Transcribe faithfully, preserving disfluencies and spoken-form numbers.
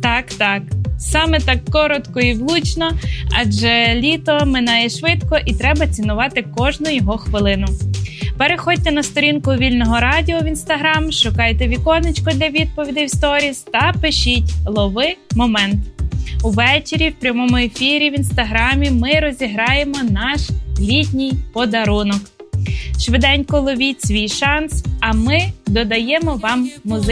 Так, так. Саме так коротко і влучно, адже літо минає швидко і треба цінувати кожну його хвилину. Переходьте на сторінку Вільного Радіо в Інстаграм, шукайте віконечко для відповідей в сторіс та пишіть «Лови момент». Увечері в прямому ефірі в Інстаграмі ми розіграємо наш літній подарунок. Швиденько ловіть свій шанс, а ми додаємо вам музичну